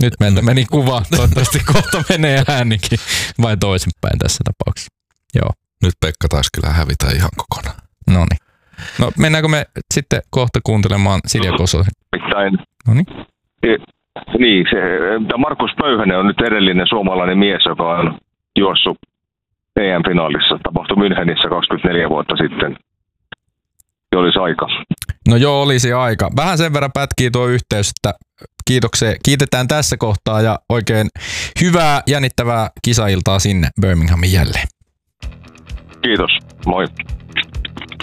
Nyt meiltä meni kuva. Toivottavasti kohta menee äänikin. Vai toisinpäin tässä tapauksessa. Joo. Nyt Pekka taisi kyllä hävitä ihan kokonaan. Noniin. No mennäänkö me sitten kohta kuuntelemaan Silja Kososen? Noniin. Niin, Markus Pöyhönen on nyt edellinen suomalainen mies, joka on juossut EM-finaalissa. Tapahtui Münchenissä 24 vuotta sitten. Se olisi aika. No joo, olisi aika. Vähän sen verran pätkii tuo yhteys, että kiitetään tässä kohtaa ja oikein hyvää jännittävää kisailtaa sinne Birminghamin jälleen. Kiitos, moi.